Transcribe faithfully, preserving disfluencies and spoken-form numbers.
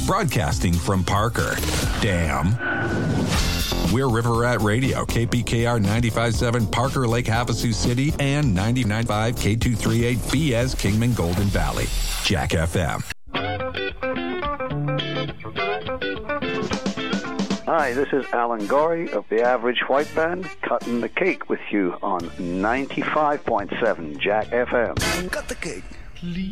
broadcasting from Parker. Damn. We're River Rat Radio, K P K R ninety-five point seven Parker Lake Havasu City and ninety-nine point five K two thirty-eight B S Kingman Golden Valley. Jack F M. Hi, this is Alan Gorey of the Average White Band, cutting the cake with you on ninety-five point seven Jack F M. Cut the cake.